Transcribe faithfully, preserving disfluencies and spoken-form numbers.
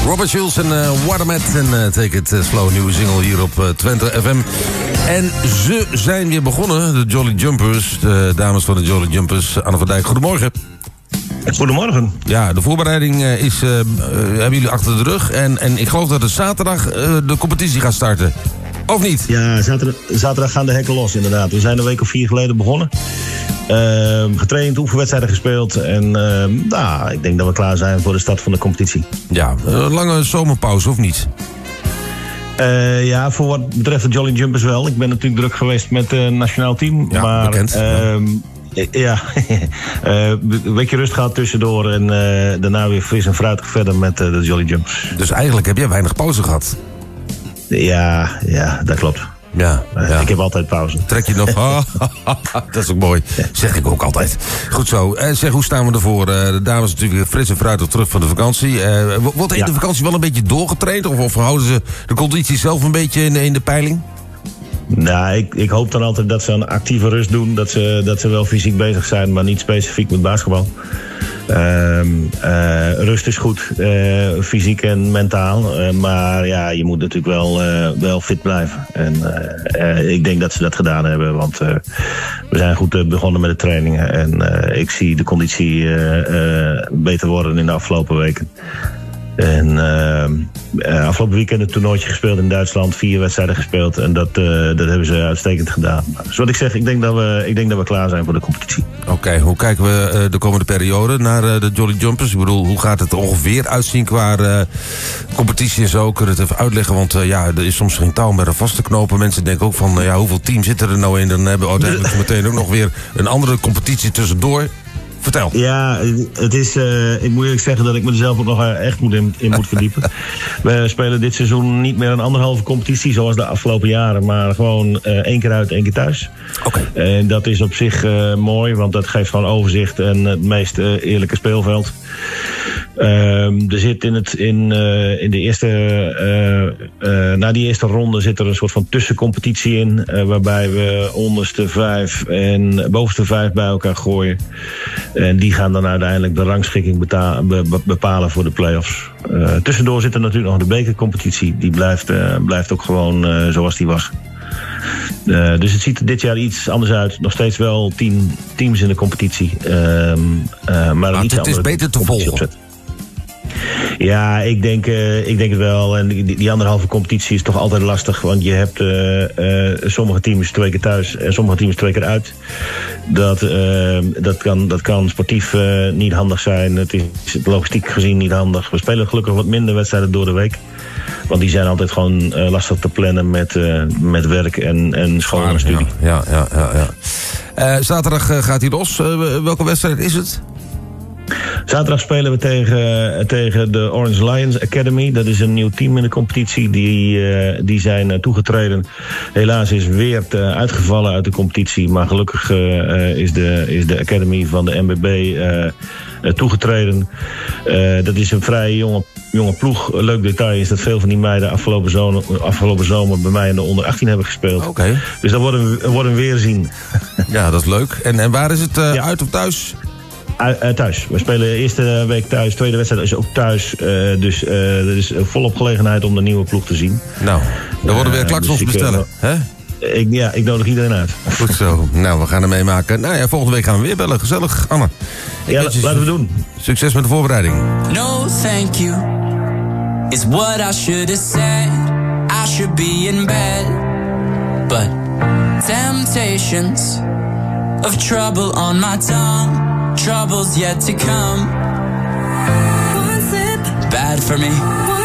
Robert Schulz en uh, Watermet en uh, Take It Slow, nieuwe single hier op uh, Twente F M. En ze zijn weer begonnen, de Jolly Jumpers, de dames van de Jolly Jumpers. Anne van Dijk, goedemorgen. Goedemorgen. Ja, de voorbereiding uh, is, uh, uh, hebben jullie achter de rug. En, en ik geloof dat het zaterdag uh, de competitie gaat starten. Of niet? Ja, zaterdag, zaterdag gaan de hekken los inderdaad. We zijn een week of vier geleden begonnen. Uh, getraind, oefenwedstrijden gespeeld. En uh, nou, ik denk dat we klaar zijn voor de start van de competitie. Ja, een lange zomerpauze of niet? Uh, ja, voor wat betreft de Jolly Jumpers wel. Ik ben natuurlijk druk geweest met het nationaal team. Ja, maar, bekend. Uh, ja, uh, een weekje rust gehad tussendoor. En uh, daarna weer fris en fruitig verder met uh, de Jolly Jumpers. Dus eigenlijk heb jij weinig pauze gehad? Ja, ja, dat klopt. Ja, uh, ja. Ik heb altijd pauze. Trek je nog? Oh, dat is ook mooi. Zeg ik ook altijd. Goed zo. Uh, zeg, hoe staan we ervoor? Uh, de dames natuurlijk fris en fruitig terug van de vakantie. Uh, wordt in ja. de vakantie wel een beetje doorgetraind? Of, of houden ze de conditie zelf een beetje in, in de peiling? Nou, ik, ik hoop dan altijd dat ze een actieve rust doen. Dat ze, dat ze wel fysiek bezig zijn, maar niet specifiek met basketbal. Uh, uh, rust is goed, uh, fysiek en mentaal. Uh, maar ja, je moet natuurlijk wel, uh, wel fit blijven. En uh, uh, ik denk dat ze dat gedaan hebben. Want uh, we zijn goed uh, begonnen met de trainingen. En uh, ik zie de conditie uh, uh, beter worden in de afgelopen weken. En uh, uh, afgelopen weekend een toernooitje gespeeld in Duitsland. Vier wedstrijden gespeeld. En dat, uh, dat hebben ze uitstekend gedaan. Dus wat ik zeg, ik denk dat we, ik denk dat we klaar zijn voor de competitie. Oké, okay, hoe kijken we uh, de komende periode naar uh, de Jolly Jumpers? Ik bedoel, hoe gaat het er ongeveer uitzien qua uh, competitie en zo? Kun je het even uitleggen? Want uh, ja, er is soms geen touw meer vast te knopen. Mensen denken ook van, uh, ja, hoeveel teams zitten er nou in? Dan hebben we uiteindelijk meteen ook nog weer een andere competitie tussendoor. Vertel. Ja, het is, uh, ik moet eerlijk zeggen dat ik me er zelf ook nog echt moet in, in moet verdiepen. We spelen dit seizoen niet meer een anderhalve competitie zoals de afgelopen jaren, maar gewoon uh, één keer uit, één keer thuis. Oké. Okay. En dat is op zich uh, mooi, want dat geeft gewoon overzicht en het meest uh, eerlijke speelveld. Um, er zit in, het, in, uh, in de eerste, uh, uh, na die eerste ronde zit er een soort van tussencompetitie in, uh, waarbij we onderste vijf en bovenste vijf bij elkaar gooien. En die gaan dan uiteindelijk de rangschikking beta- be- bepalen voor de play-offs. Uh, tussendoor zit er natuurlijk nog de bekercompetitie. Die blijft, uh, blijft ook gewoon uh, zoals die was. Uh, dus het ziet er dit jaar iets anders uit. Nog steeds wel tien teams in de competitie. Uh, uh, maar maar iets het is beter te volgen. Opzet. Ja, ik denk, uh, ik denk het wel. En die, die anderhalve competitie is toch altijd lastig. Want je hebt uh, uh, sommige teams twee keer thuis en sommige teams twee keer uit. Dat, uh, dat, kan, dat kan sportief uh, niet handig zijn. Het is logistiek gezien niet handig. We spelen gelukkig wat minder wedstrijden door de week. Want die zijn altijd gewoon uh, lastig te plannen met, uh, met werk en, en school en studie. Ja, ja, ja, ja, ja. Uh, zaterdag uh, gaat hij los. Uh, welke wedstrijd is het? Zaterdag spelen we tegen, tegen de Orange Lions Academy. Dat is een nieuw team in de competitie. Die, uh, die zijn uh, toegetreden. Helaas is Weert uh, uitgevallen uit de competitie. Maar gelukkig uh, is, de, is de Academy van de M B B uh, uh, toegetreden. Uh, dat is een vrij jonge, jonge ploeg. Leuk detail is dat veel van die meiden afgelopen zomer, afgelopen zomer bij mij in de onder achttien hebben gespeeld. Okay. Dus dat worden we, worden we weer zien. Ja, dat is leuk. En, en waar is het? Uh, ja. Uit of thuis? Uh, uh, thuis. We spelen de eerste week thuis. Tweede wedstrijd is ook thuis. Uh, dus uh, er is volop gelegenheid om de nieuwe ploeg te zien. Nou, dan worden we weer klaksons uh, dus bestellen. Uh, hè? Ik, ja, ik nodig iedereen uit. Goed zo. Nou, we gaan er meemaken. Nou ja, volgende week gaan we weer bellen. Gezellig, Anne. Ja, la- laten we doen. Succes met de voorbereiding. No, thank you. It's what I should have said. I should be in bed. But temptations of trouble on my tongue. Trouble's yet to come. One sip, bad for me. One